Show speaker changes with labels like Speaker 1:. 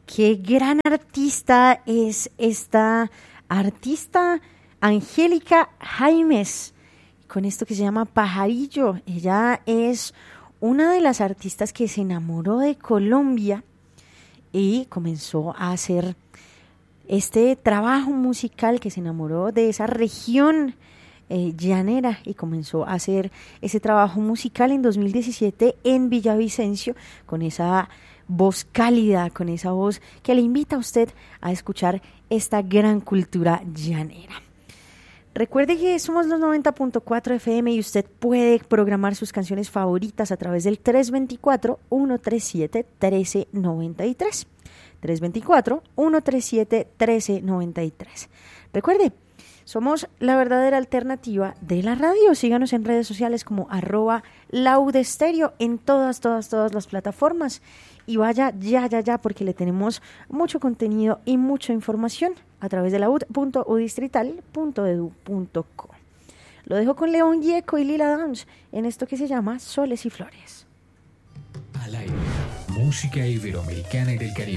Speaker 1: Qué gran artista es esta artista Angélica Jaimes, con esto que se llama Pajarillo. Ella es una de las artistas que se enamoró de Colombia y comenzó a hacer este trabajo musical, que se enamoró de esa región llanera y comenzó a hacer ese trabajo musical en 2017 en Villavicencio, con esa voz cálida, con esa voz que le invita a usted a escuchar esta gran cultura llanera. Recuerde que somos los 90.4 FM y usted puede programar sus canciones favoritas a través del 324-137-1393. 324-137-1393. Recuerde, somos la verdadera alternativa de la radio. Síganos en redes sociales como @laudestereo en todas las plataformas. Y vaya ya, porque le tenemos mucho contenido y mucha información a través de laud.udistrital.edu.co. Lo dejo con León Gieco y Lila Downs en esto que se llama Soles y Flores.
Speaker 2: Al aire, música iberoamericana y del Caribe.